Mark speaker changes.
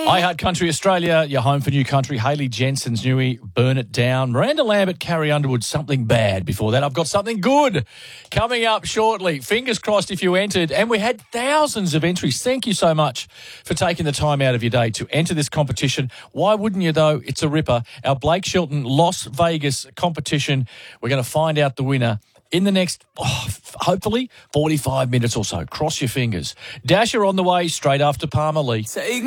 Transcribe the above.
Speaker 1: Hi, Heart Country Australia, your home for new country. Hayley Jensen's newie, Burn It Down. Miranda Lambert, Carrie Underwood, Something Bad. Before that, I've got something good coming up shortly. Fingers crossed if you entered. And we had thousands of entries. Thank you so much for taking the time out of your day to enter this competition. Why wouldn't you, though? It's a ripper. Our Blake Shelton Las Vegas competition. We're going to find out the winner in the next, hopefully, 45 minutes or so. Cross your fingers. Dasher on the way straight after Palmer Lee.